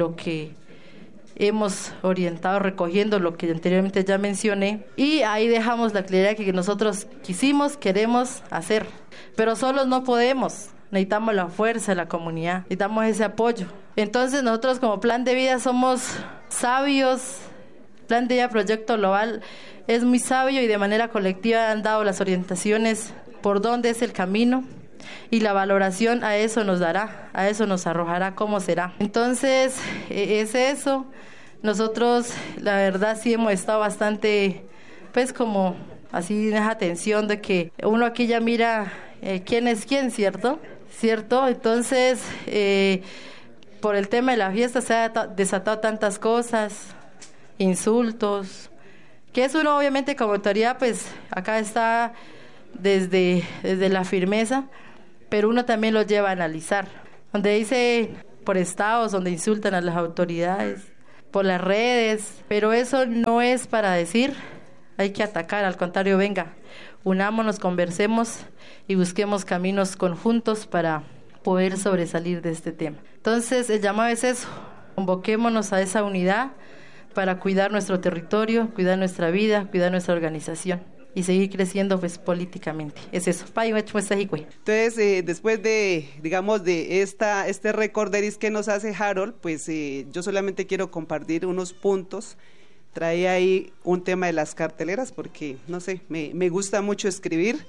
hemos orientado, recogiendo lo que anteriormente ya mencioné, y ahí dejamos la claridad que nosotros queremos hacer, pero solos no podemos, necesitamos la fuerza de la comunidad, necesitamos ese apoyo. Entonces nosotros como Plan de Vida somos sabios, Plan de Vida Proyecto Global es muy sabio, y de manera colectiva han dado las orientaciones por dónde es el camino, y la valoración a eso nos dará, a eso nos arrojará cómo será. Entonces, es eso. Nosotros, la verdad, sí hemos estado bastante, pues como así en esa tensión de que uno aquí ya mira quién es quién, ¿cierto? Entonces, por el tema de la fiesta se ha desatado tantas cosas, insultos, que es uno obviamente como autoridad, pues acá está desde la firmeza, pero uno también lo lleva a analizar. Donde dice por estados, donde insultan a las autoridades, por las redes, pero eso no es para decir hay que atacar, al contrario, venga, unámonos, conversemos y busquemos caminos conjuntos para poder sobresalir de este tema. Entonces, el llamado es eso, convoquémonos a esa unidad para cuidar nuestro territorio, cuidar nuestra vida, cuidar nuestra organización y seguir creciendo pues políticamente. Es eso. Entonces, después de, digamos, de este recorderis que nos hace Harold, pues yo solamente quiero compartir unos puntos. Traía ahí un tema de las carteleras porque, no sé, me gusta mucho escribir,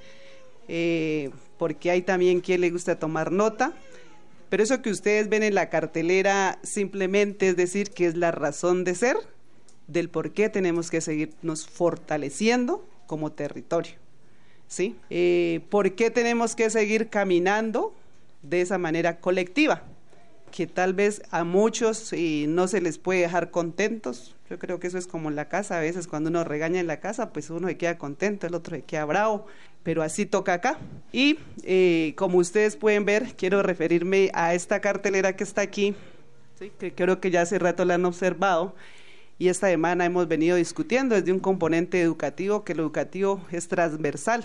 porque hay también quien le gusta tomar nota, pero eso que ustedes ven en la cartelera simplemente es decir que es la razón de ser del por qué tenemos que seguirnos fortaleciendo como territorio, ¿sí? ¿Por qué tenemos que seguir caminando de esa manera colectiva? Que tal vez a muchos no se les puede dejar contentos. Yo creo que eso es como en la casa, a veces cuando uno regaña en la casa, pues uno se queda contento, el otro se queda bravo, pero así toca acá. Y como ustedes pueden ver, quiero referirme a esta cartelera que está aquí, ¿sí? Que creo que ya hace rato la han observado, y esta semana hemos venido discutiendo desde un componente educativo, que lo educativo es transversal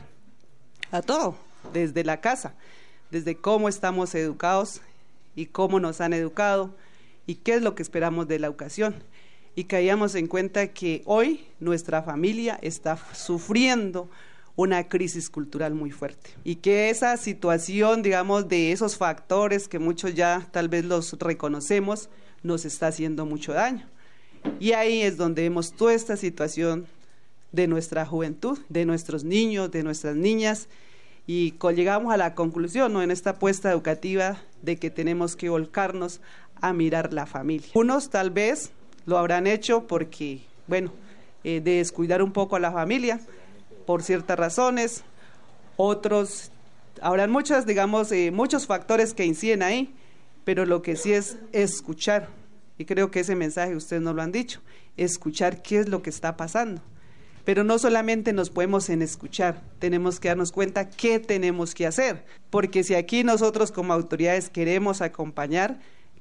a todo, desde la casa, desde cómo estamos educados y cómo nos han educado y qué es lo que esperamos de la educación, y caíamos en cuenta que hoy nuestra familia está sufriendo una crisis cultural muy fuerte y que esa situación, digamos, de esos factores que muchos ya tal vez los reconocemos, nos está haciendo mucho daño. Y ahí es donde vemos toda esta situación de nuestra juventud, de nuestros niños, de nuestras niñas, y llegamos a la conclusión, ¿no?, en esta apuesta educativa de que tenemos que volcarnos a mirar la familia. Unos tal vez lo habrán hecho porque, bueno, de descuidar un poco a la familia por ciertas razones, otros, habrán muchas, digamos, muchos factores que inciden ahí, pero lo que sí es escuchar, y creo que ese mensaje ustedes nos lo han dicho, escuchar qué es lo que está pasando. Pero no solamente nos podemos en escuchar, tenemos que darnos cuenta qué tenemos que hacer, porque si aquí nosotros como autoridades queremos acompañar,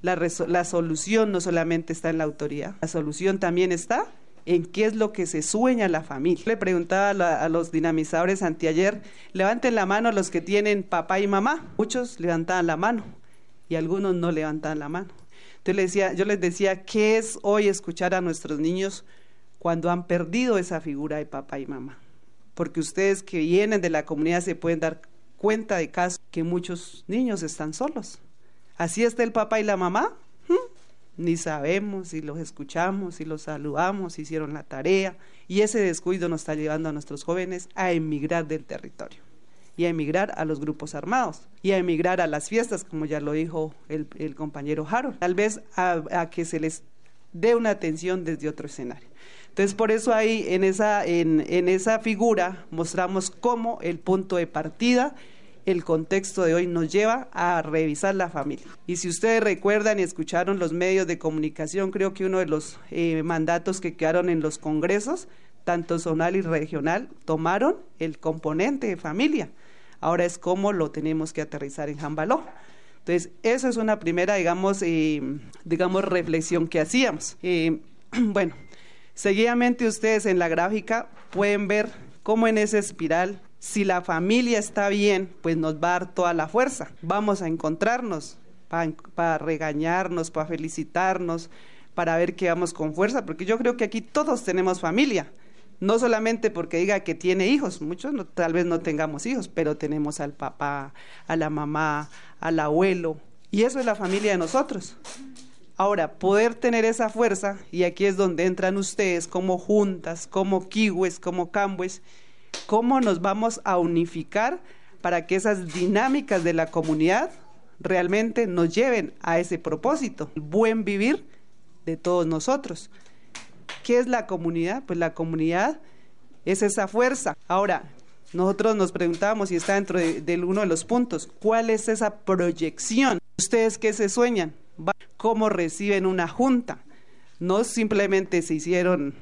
la solución no solamente está en la autoridad, la solución también está en qué es lo que se sueña la familia. Le preguntaba a los dinamizadores anteayer, levanten la mano los que tienen papá y mamá. Muchos levantaban la mano y algunos no levantaban la mano. Entonces yo les decía, ¿qué es hoy escuchar a nuestros niños cuando han perdido esa figura de papá y mamá? Porque ustedes que vienen de la comunidad se pueden dar cuenta de casos que muchos niños están solos. Así está el papá y la mamá, ni sabemos si los escuchamos, si los saludamos, si hicieron la tarea, y ese descuido nos está llevando a nuestros jóvenes a emigrar del territorio, y a emigrar a los grupos armados, y a emigrar a las fiestas, como ya lo dijo el compañero Harold, tal vez a que se les dé una atención desde otro escenario. Entonces, por eso ahí en esa figura mostramos cómo el punto de partida, el contexto de hoy nos lleva a revisar la familia. Y si ustedes recuerdan y escucharon los medios de comunicación, creo que uno de los mandatos que quedaron en los congresos, tanto zonal y regional, tomaron el componente de familia. Ahora es cómo lo tenemos que aterrizar en Jambaló. Entonces, eso es una primera, digamos, reflexión que hacíamos. Bueno, seguidamente ustedes en la gráfica pueden ver cómo en esa espiral, si la familia está bien, pues nos va a dar toda la fuerza. Vamos a encontrarnos para regañarnos, para felicitarnos, para ver que vamos con fuerza, porque yo creo que aquí todos tenemos familia. No solamente porque diga que tiene hijos, muchos tal vez no tengamos hijos, pero tenemos al papá, a la mamá, al abuelo, y eso es la familia de nosotros. Ahora, poder tener esa fuerza, y aquí es donde entran ustedes como juntas, como kiwes, como cambues, cómo nos vamos a unificar para que esas dinámicas de la comunidad realmente nos lleven a ese propósito, el buen vivir de todos nosotros. ¿Qué es la comunidad? Pues la comunidad es esa fuerza. Ahora, nosotros nos preguntábamos, y está dentro de uno de los puntos, ¿cuál es esa proyección? ¿Ustedes qué se sueñan? cómo reciben una junta. No simplemente se hicieron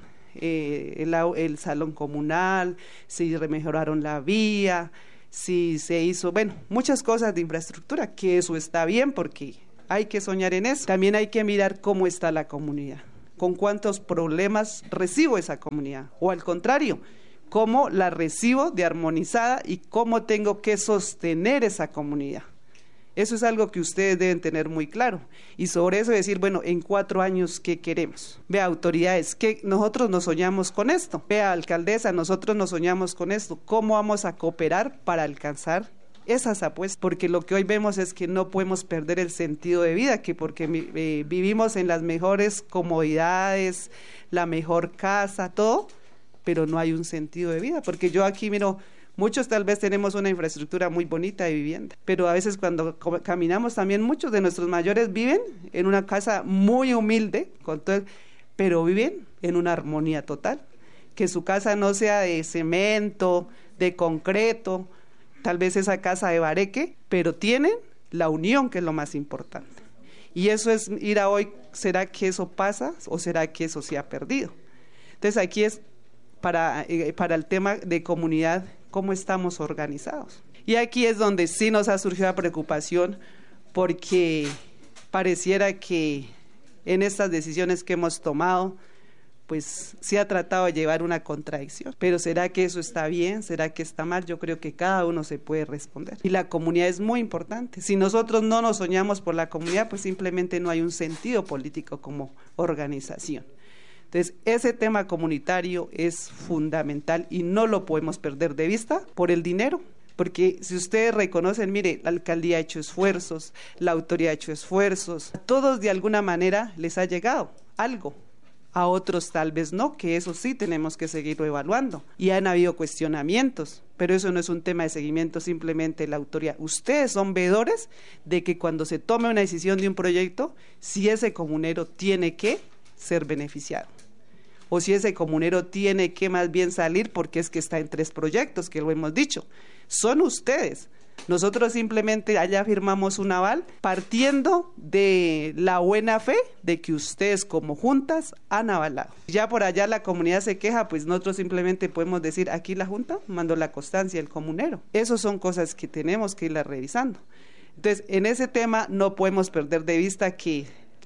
el salón comunal, si remejoraron la vía, si se hizo, bueno, muchas cosas de infraestructura, que eso está bien porque hay que soñar en eso. También hay que mirar cómo está la comunidad, con cuántos problemas recibo esa comunidad, o al contrario, cómo la recibo de armonizada y cómo tengo que sostener esa comunidad. Eso es algo que ustedes deben tener muy claro. Y sobre eso decir, bueno, en 4 años, ¿qué queremos? Vea, autoridades, que nosotros nos soñamos con esto. Vea, alcaldesa, nosotros nos soñamos con esto. ¿Cómo vamos a cooperar para alcanzar esas apuestas? Porque lo que hoy vemos es que no podemos perder el sentido de vida, que porque vivimos en las mejores comodidades, la mejor casa, todo, pero no hay un sentido de vida. Porque yo aquí miro, muchos tal vez tenemos una infraestructura muy bonita de vivienda, pero a veces cuando caminamos también muchos de nuestros mayores viven en una casa muy humilde, pero viven en una armonía total. Que su casa no sea de cemento, de concreto, tal vez esa casa de bareque, pero tienen la unión, que es lo más importante. Y eso es ir a hoy, ¿será que eso pasa o será que eso se ha perdido? Entonces aquí es para el tema de comunidad, cómo estamos organizados. Y aquí es donde sí nos ha surgido la preocupación, porque pareciera que en estas decisiones que hemos tomado, pues se ha tratado de llevar una contradicción. Pero ¿será que eso está bien? ¿Será que está mal? Yo creo que cada uno se puede responder. Y la comunidad es muy importante. Si nosotros no nos soñamos por la comunidad, pues simplemente no hay un sentido político como organización. Entonces, ese tema comunitario es fundamental y no lo podemos perder de vista por el dinero. Porque si ustedes reconocen, mire, la alcaldía ha hecho esfuerzos, la autoridad ha hecho esfuerzos, a todos de alguna manera les ha llegado algo. A otros tal vez no, que eso sí tenemos que seguirlo evaluando. Y han habido cuestionamientos, pero eso no es un tema de seguimiento, simplemente la autoridad. Ustedes son veedores de que cuando se tome una decisión de un proyecto, si ese comunero tiene que ser beneficiado, o si ese comunero tiene que más bien salir porque es que está en 3 proyectos, que lo hemos dicho. Son ustedes. Nosotros simplemente allá firmamos un aval partiendo de la buena fe de que ustedes como juntas han avalado. Ya por allá la comunidad se queja, pues nosotros simplemente podemos decir, aquí la junta mandó la constancia, el comunero. Esas son cosas que tenemos que irlas revisando. Entonces, en ese tema no podemos perder de vista que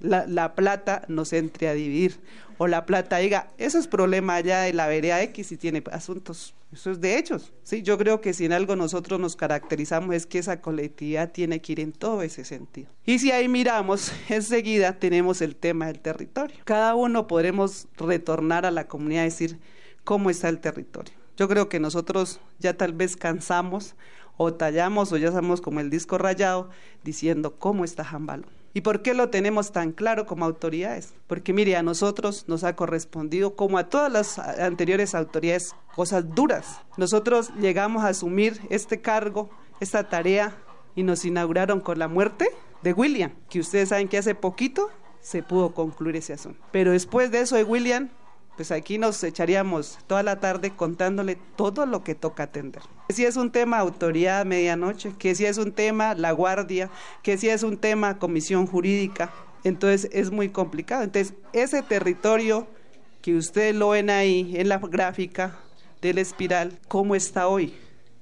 la plata nos entre a dividir, o la plata diga, eso es problema allá de la vereda X y tiene asuntos, eso es de hechos, ¿sí? Yo creo que si en algo nosotros nos caracterizamos es que esa colectividad tiene que ir en todo ese sentido. Y si ahí miramos, enseguida tenemos el tema del territorio. Cada uno podremos retornar a la comunidad y decir cómo está el territorio. Yo creo que nosotros ya tal vez cansamos o tallamos o ya somos como el disco rayado diciendo cómo está Jambalón. ¿Y por qué lo tenemos tan claro como autoridades? Porque mire, a nosotros nos ha correspondido, como a todas las anteriores autoridades, cosas duras. Nosotros llegamos a asumir este cargo, esta tarea, y nos inauguraron con la muerte de William, que ustedes saben que hace poquito se pudo concluir ese asunto. Pero después de eso de William, pues aquí nos echaríamos toda la tarde contándole todo lo que toca atender. Que si es un tema autoridad medianoche, que si es un tema la guardia, que si es un tema comisión jurídica, entonces es muy complicado. Entonces ese territorio que ustedes lo ven ahí en la gráfica del espiral, ¿cómo está hoy?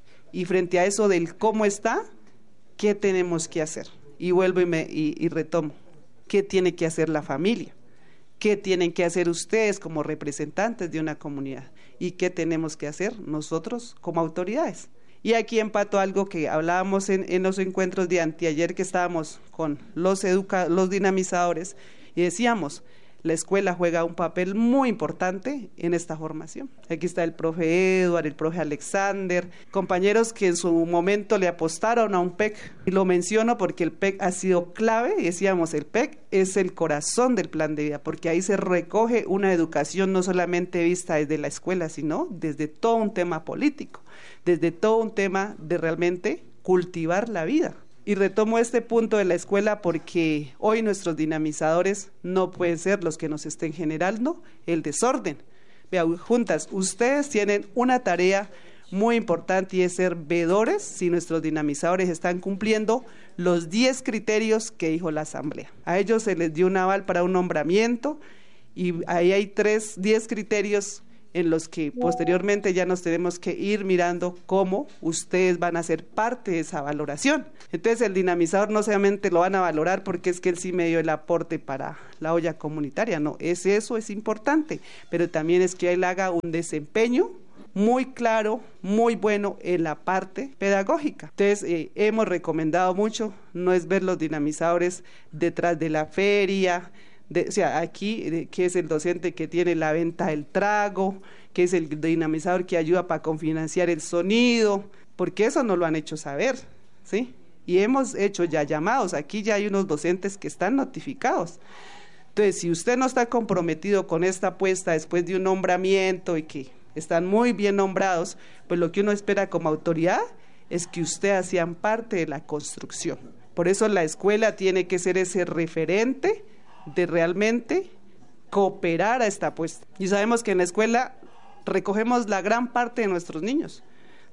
Y frente a eso del cómo está, ¿qué tenemos que hacer? Y vuelvo y retomo, ¿qué tiene que hacer la familia? ¿Qué tienen que hacer ustedes como representantes de una comunidad? ¿Y qué tenemos que hacer nosotros como autoridades? Y aquí empato algo que hablábamos en los encuentros de anteayer, que estábamos con los dinamizadores, y decíamos, la escuela juega un papel muy importante en esta formación. Aquí está el profe Edward, el profe Alexander, compañeros que en su momento le apostaron a un PEC. Y lo menciono porque el PEC ha sido clave, y decíamos, el PEC es el corazón del plan de vida, porque ahí se recoge una educación no solamente vista desde la escuela, sino desde todo un tema político, desde todo un tema de realmente cultivar la vida. Y retomo este punto de la escuela porque hoy nuestros dinamizadores no pueden ser los que nos estén generando el desorden. Vean, juntas, ustedes tienen una tarea muy importante y es ser veedores si nuestros dinamizadores están cumpliendo los 10 criterios que dijo la Asamblea. A ellos se les dio un aval para un nombramiento y ahí hay 10 criterios en los que posteriormente ya nos tenemos que ir mirando cómo ustedes van a ser parte de esa valoración. Entonces el dinamizador no solamente lo van a valorar porque es que él sí me dio el aporte para la olla comunitaria, no, eso es importante, pero también es que él haga un desempeño muy claro, muy bueno en la parte pedagógica. Entonces hemos recomendado mucho, no es ver los dinamizadores detrás de la feria, o sea, aquí, que es el docente que tiene la venta del trago, que es el dinamizador que ayuda para confinanciar el sonido, porque eso no lo han hecho saber, ¿sí? Y hemos hecho ya llamados, aquí ya hay unos docentes que están notificados. Entonces, si usted no está comprometido con esta apuesta después de un nombramiento y que están muy bien nombrados, pues lo que uno espera como autoridad es que ustedes sean parte de la construcción. Por eso la escuela tiene que ser ese referente de realmente cooperar a esta apuesta. Y sabemos que en la escuela recogemos la gran parte de nuestros niños,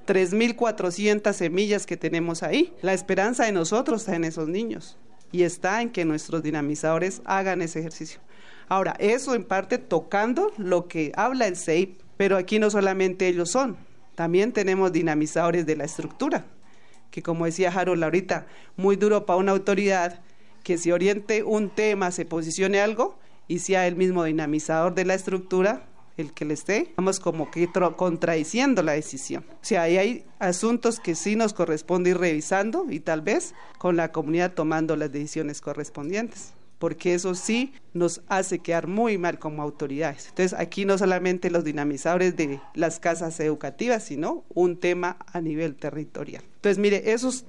3.400 semillas que tenemos ahí. La esperanza de nosotros está en esos niños y está en que nuestros dinamizadores hagan ese ejercicio. Ahora, eso en parte tocando lo que habla el CEIP, pero aquí no solamente ellos son, también tenemos dinamizadores de la estructura, que como decía Harold ahorita, muy duro para una autoridad que se oriente un tema, se posicione algo y sea el mismo dinamizador de la estructura el que le esté, vamos como que contradiciendo la decisión. O sea, ahí hay asuntos que sí nos corresponde ir revisando y tal vez con la comunidad tomando las decisiones correspondientes, porque eso sí nos hace quedar muy mal como autoridades. Entonces, aquí no solamente los dinamizadores de las casas educativas, sino un tema a nivel territorial. Entonces, mire, esos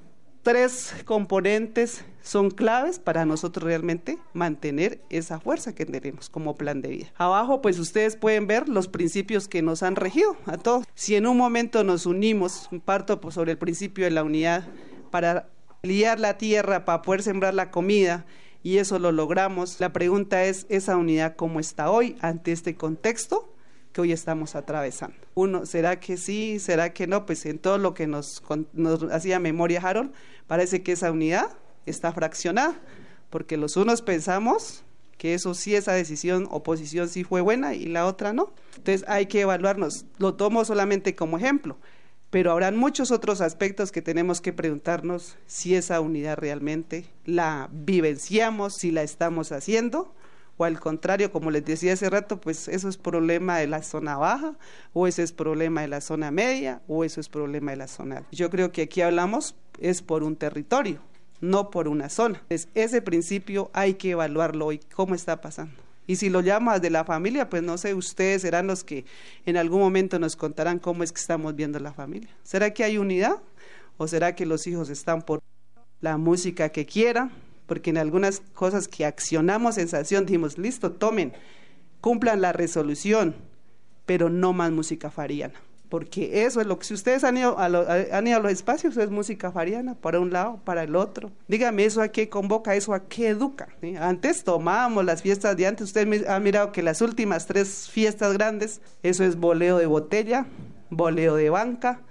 3 componentes son claves para nosotros realmente mantener esa fuerza que tenemos como plan de vida. Abajo pues ustedes pueden ver los principios que nos han regido a todos. Si en un momento nos unimos, parto pues sobre el principio de la unidad para liar la tierra, para poder sembrar la comida, y eso lo logramos, la pregunta es, ¿esa unidad cómo está hoy ante este contexto que hoy estamos atravesando? Uno, ¿será que sí? ¿Será que no? Pues en todo lo que nos hacía memoria Harold, parece que esa unidad está fraccionada, porque los unos pensamos que eso sí, esa decisión o posición sí fue buena y la otra no. Entonces hay que evaluarnos, lo tomo solamente como ejemplo, pero habrán muchos otros aspectos que tenemos que preguntarnos si esa unidad realmente la vivenciamos, si la estamos haciendo, o al contrario, como les decía hace rato, pues eso es problema de la zona baja, o ese es problema de la zona media, o eso es problema de la zona alta. Yo creo que aquí hablamos es por un territorio, no por una zona. Entonces, ese principio hay que evaluarlo hoy, cómo está pasando. Y si lo llamas de la familia, pues no sé, ustedes serán los que en algún momento nos contarán cómo es que estamos viendo la familia. ¿Será que hay unidad? ¿O será que los hijos están por la música que quieran? Porque en algunas cosas que accionamos en sanción dijimos, listo, tomen, cumplan la resolución, pero no más música fariana. Porque eso es lo que, si ustedes han ido a los espacios, es música fariana, para un lado, para el otro. Dígame, ¿eso a qué convoca? ¿Eso a qué educa? ¿Sí? Antes tomábamos las fiestas de antes, ustedes han mirado que las últimas 3 fiestas grandes, eso es boleo de botella, boleo de banca,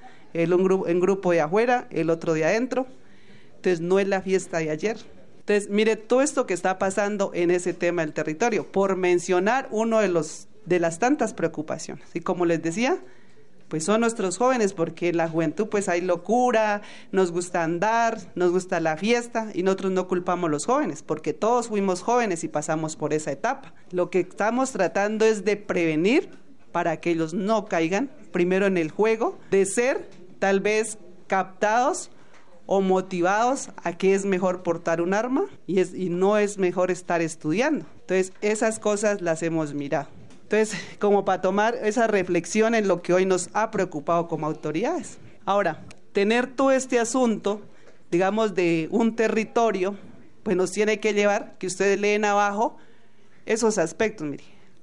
un grupo de afuera, el otro de adentro. Entonces no es la fiesta de ayer. Entonces, mire, todo esto que está pasando en ese tema del territorio, por mencionar uno de las tantas preocupaciones. Y como les decía, pues son nuestros jóvenes, porque en la juventud pues hay locura, nos gusta andar, nos gusta la fiesta, y nosotros no culpamos a los jóvenes, porque todos fuimos jóvenes y pasamos por esa etapa. Lo que estamos tratando es de prevenir para que ellos no caigan, primero en el juego, de ser tal vez captados o motivados a que es mejor portar un arma y no es mejor estar estudiando. Entonces, esas cosas las hemos mirado. Entonces, como para tomar esa reflexión en lo que hoy nos ha preocupado como autoridades. Ahora, tener todo este asunto, digamos, de un territorio, pues nos tiene que llevar, que ustedes leen abajo, esos aspectos, mire.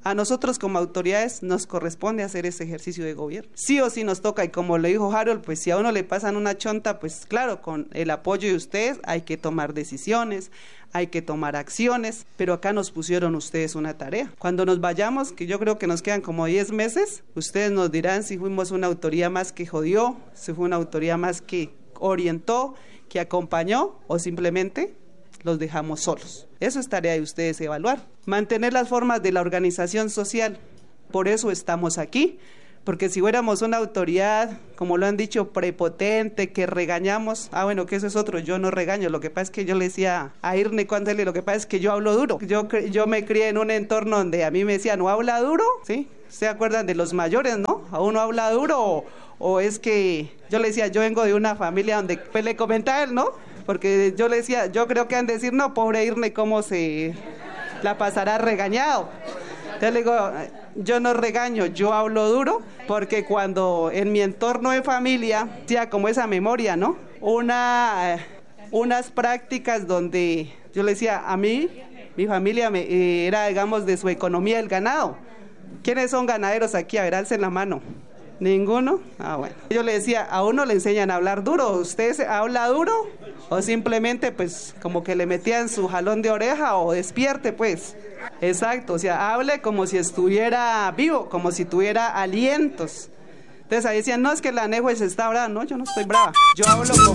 A nosotros como autoridades nos corresponde hacer ese ejercicio de gobierno. Sí o sí nos toca, y como le dijo Harold, pues si a uno le pasan una chonta, pues claro, con el apoyo de ustedes hay que tomar decisiones, hay que tomar acciones, pero acá nos pusieron ustedes una tarea. Cuando nos vayamos, que yo creo que nos quedan como 10 meses, ustedes nos dirán si fuimos una autoridad más que jodió, si fue una autoridad más que orientó, que acompañó, o simplemente los dejamos solos. Eso es tarea de ustedes evaluar. Mantener las formas de la organización social. Por eso estamos aquí, porque si fuéramos una autoridad, como lo han dicho, prepotente, que regañamos, bueno, que eso es otro, yo no regaño, lo que pasa es que yo le decía a Irne cuando lo que pasa es que yo hablo duro. Yo me crié en un entorno donde a mí me decían, ¿no habla duro? ¿Sí? ¿Se acuerdan de los mayores, no? ¿A uno habla duro o es que yo le decía, yo vengo de una familia donde, pues le comentaba él, ¿no? Porque yo le decía, yo creo que han de decir, no, pobre Irne, ¿cómo se la pasará regañado? Entonces le digo, yo no regaño, yo hablo duro, porque cuando en mi entorno de familia, ya como esa memoria, ¿no? Unas prácticas donde yo le decía, a mí, mi familia era, digamos, de su economía el ganado. ¿Quiénes son ganaderos aquí? A ver, alcen la mano. ¿Ninguno? Bueno. Yo le decía, a uno le enseñan a hablar duro. ¿Usted habla duro? O simplemente, pues, como que le metían su jalón de oreja o despierte, pues. Exacto, o sea, hable como si estuviera vivo, como si tuviera alientos. Entonces ahí decían, no, es que la NEJUES está brava. No, yo no estoy brava. Yo hablo como...